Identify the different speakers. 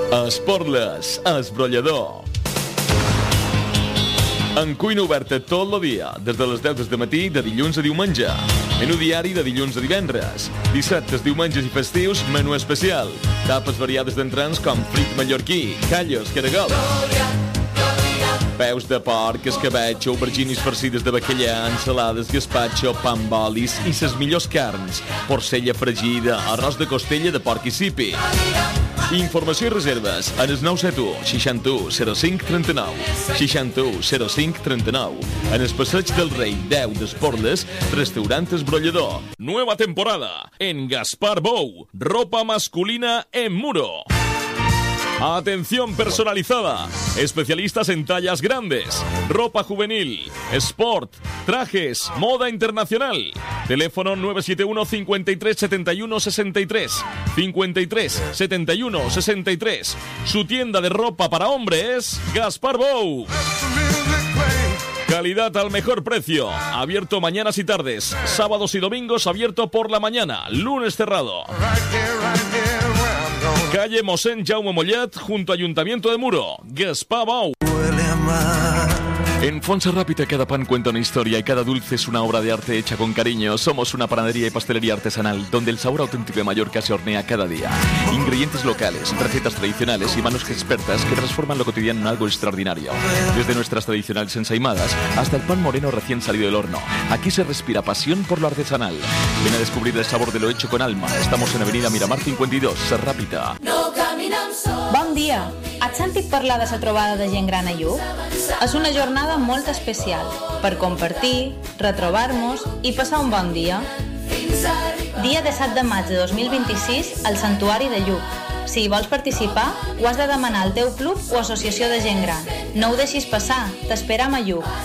Speaker 1: Esporles, esbrollador. En cuina oberta tot el dia, des de les 10 del matí, de dilluns a diumenge. Menú diari de dilluns a divendres. Dissabtes, diumenges i festius, menú especial. Tapes variades d'entrants com frit mallorquí, callos, caragols. Peus de porc, escabetx, auberginis farcides de bacallà, ensalades, gaspatxo, pa amb olis i ses millors carns. Porcella fregida, arròs de costella de porc i sipi. Informació i reserves en el 971 61 05 39 61 05 39. En el passeig del Rei 10 d'Esporles, restaurant Esbrollador. Nueva temporada en Gaspar Bou, ropa masculina en Muro. Atención personalizada, especialistas en tallas grandes, ropa juvenil, sport, trajes, moda internacional. Teléfono 971 53 71 63 53 71 63. Su tienda de ropa para hombres, Gaspar Bou. Calidad al mejor precio. Abierto mañanas y tardes. Sábados y domingos abierto por la mañana. Lunes cerrado. Calle Mosén Jaume Mollet, junto a Ayuntamiento de Muro. Gaspar Bou. En Fonsa Rápida cada pan cuenta una historia y cada dulce es una obra de arte hecha con cariño. Somos una panadería y pastelería artesanal donde el sabor auténtico de Mallorca se hornea cada día. Ingredientes locales, recetas tradicionales y manos expertas que transforman lo cotidiano en algo extraordinario. Desde nuestras tradicionales ensaimadas hasta el pan moreno recién salido del horno. Aquí se respira pasión por lo artesanal. Ven a descubrir el sabor de lo hecho con alma. Estamos en Avenida Miramar 52, Serràpita.
Speaker 2: Bon dia! Has sentit parlar de la trobada de gent gran a Lluc? És una jornada molt especial per compartir, retrobar-nos i passar un bon dia. Dia 17 de maig de 2026 al Santuari de Lluc. Si hi vols participar, ho has de demanar al teu club o associació de gent gran. No ho deixis passar, t'esperam a Lluc.